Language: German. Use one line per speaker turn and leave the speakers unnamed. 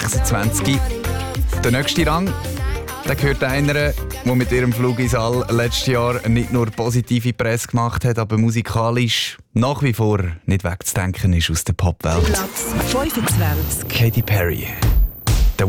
26. Der nächste Rang, der gehört einer, der mit ihrem Flug ins All letztes Jahr nicht nur positive Presse gemacht hat, aber musikalisch nach wie vor nicht wegzudenken ist aus der Popwelt.
Platz 25.
Katy Perry.